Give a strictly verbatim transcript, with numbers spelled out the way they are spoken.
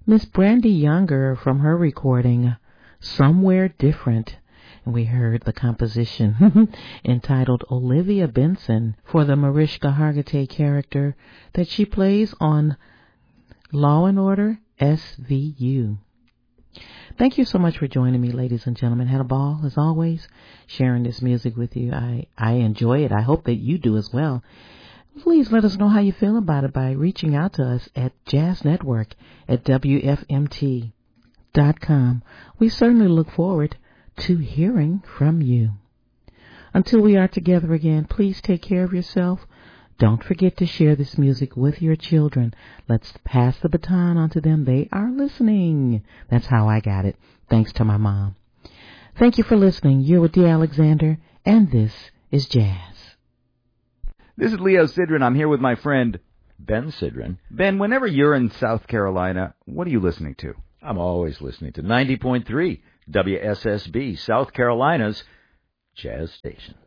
Miss Brandy Younger from her recording, Somewhere Different. And we heard the composition entitled Olivia Benson for the Mariska Hargitay character that she plays on Law and Order S V U. Thank you so much for joining me, ladies and gentlemen. Had a ball, as always, sharing this music with you. I, I enjoy it. I hope that you do as well. Please let us know how you feel about it by reaching out to us at Jazz Network at W F M T dot com. We certainly look forward to hearing from you. Until we are together again, please take care of yourself. Don't forget to share this music with your children. Let's pass the baton on to them. They are listening. That's how I got it, thanks to my mom. Thank you for listening. You're with Dee Alexander, and this is Jazz. This is Leo Sidran. I'm here with my friend Ben Sidran. Ben, whenever you're in South Carolina, what are you listening to? I'm always listening to ninety point three W S S B, South Carolina's Jazz Station.